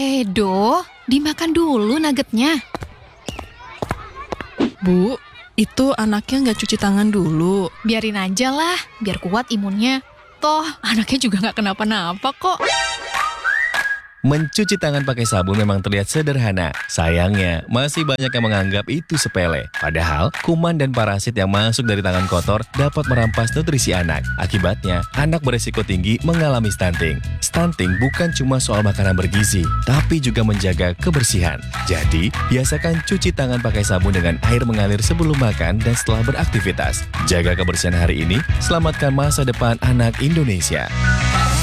Edo, dimakan dulu nuggetnya. Bu, itu anaknya nggak cuci tangan dulu. Biarin aja lah, biar kuat imunnya. Toh, anaknya juga nggak kenapa-napa kok. Mencuci tangan pakai sabun memang terlihat sederhana. Sayangnya, masih banyak yang menganggap itu sepele. Padahal, kuman dan parasit yang masuk dari tangan kotor dapat merampas nutrisi anak. Akibatnya, anak berisiko tinggi mengalami stunting. Stunting bukan cuma soal makanan bergizi, tapi juga menjaga kebersihan. Jadi, biasakan cuci tangan pakai sabun dengan air mengalir sebelum makan dan setelah beraktivitas. Jaga kebersihan hari ini, selamatkan masa depan anak Indonesia.